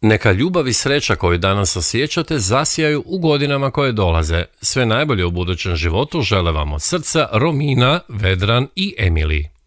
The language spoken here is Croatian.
Neka ljubav i sreća koju danas osjećate zasijaju u godinama koje dolaze. Sve najbolje u budućem životu žele vam od srca Romina, Vedran i Emily.